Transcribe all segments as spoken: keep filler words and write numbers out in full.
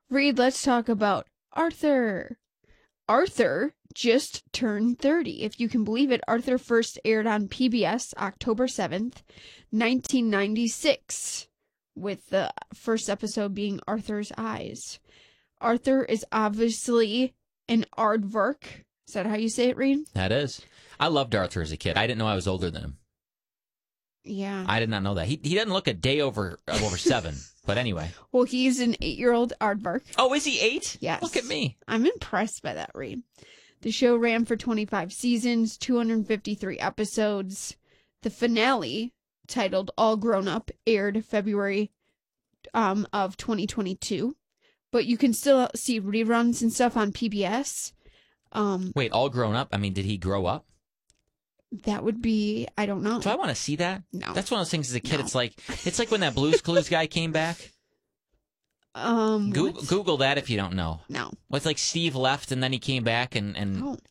Reed, let's talk about Arthur. Arthur just turned thirty. If you can believe it, Arthur first aired on P B S October seventh, nineteen ninety-six, with the first episode being Arthur's Eyes. Arthur is obviously an aardvark. Is that how you say it, Reed? That is. I loved Arthur as a kid. I didn't know I was older than him. Yeah. I did not know that. He he doesn't look a day over over seven. But anyway. Well, he's an eight-year-old aardvark. Oh, is he eight? Yes. Look at me. I'm impressed by that, Reed. The show ran for twenty-five seasons, two hundred fifty-three episodes. The finale, titled All Grown Up, aired February um, of twenty twenty-two. But you can still see reruns and stuff on P B S. Um, Wait, All Grown Up? I mean, did he grow up? That would be, I don't know. Do I want to see that? No. That's one of those things as a kid. No. It's like it's like when that Blue's Clues guy came back. Um, Google, Google that if you don't know. No. Well, it's like Steve left and then he came back and, and Oh.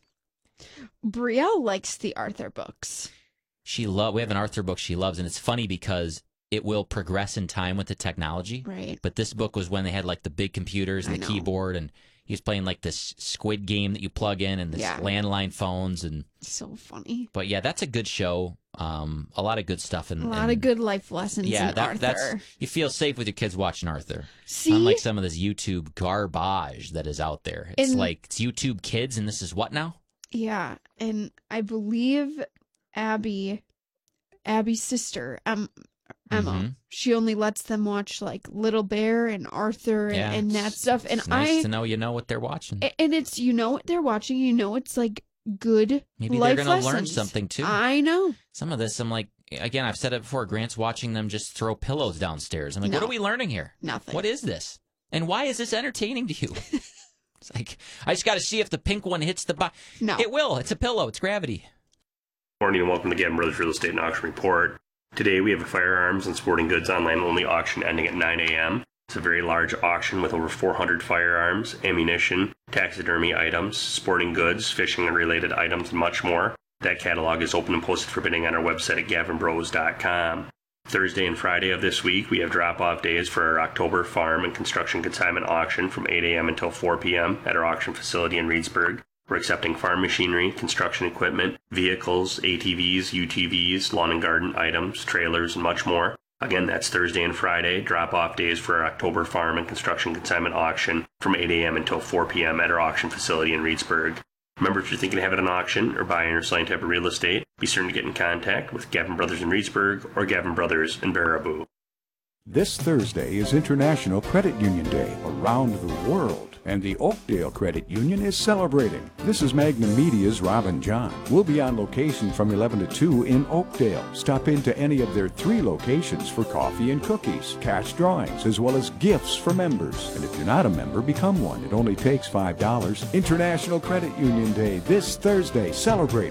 Brielle likes the Arthur books. she love. We have an Arthur book she loves, and it's funny because it will progress in time with the technology. Right. But this book was when they had like the big computers and I the know. keyboard, and he was playing like this Squid Game that you plug in and this Yeah. landline phones, and So funny. but yeah, that's a good show. Um, a lot of good stuff and A lot of good life lessons Yeah, in that, Arthur. that's you feel safe with your kids watching Arthur. See? Unlike some of this YouTube garbage that is out there. It's And- like it's YouTube Kids, and this is what now? Yeah, and I believe Abby, Abby's sister, um, Emma, Mhm. she only lets them watch like Little Bear and Arthur and, Yeah, and that it's- stuff. And it's nice I, to know you know what they're watching. a- and it's, you know what they're watching, you know, it's like good Maybe life they're going to learn lessons. something too. I know. Some of this, I'm like, again, I've said it before. Grant's watching them just throw pillows downstairs. I'm like, No. what are we learning here? Nothing. What is this? And why is this entertaining to you? It's like, I just got to see if the pink one hits the bottom. No. It will. It's a pillow. It's gravity. Morning and welcome to Gavin Brothers Real Estate and Auction Report. Today we have a firearms and sporting goods online only auction ending at nine a.m. It's a very large auction with over four hundred firearms, ammunition, taxidermy items, sporting goods, fishing and related items, and much more. That catalog is open and posted for bidding on our website at gavin bros dot com. Thursday and Friday of this week, we have drop-off days for our October farm and construction consignment auction from eight a.m. until four p.m. at our auction facility in Reedsburg. We're accepting farm machinery, construction equipment, vehicles, A T Vs, U T Vs, lawn and garden items, trailers, and much more. Again, that's Thursday and Friday, drop-off days for our October farm and construction consignment auction from eight a.m. until four p.m. at our auction facility in Reedsburg. Remember, if you're thinking of having an auction or buying or selling type of real estate, be certain to get in contact with Gavin Brothers in Reedsburg or Gavin Brothers in Baraboo. This Thursday is International Credit Union Day around the world, and the Oakdale Credit Union is celebrating. This is Magnum Media's Robin John. We'll be on location from eleven to two in Oakdale. Stop into any of their three locations for coffee and cookies, cash drawings, as well as gifts for members. And if you're not a member, become one. It only takes five dollars. International Credit Union Day this Thursday. Celebrate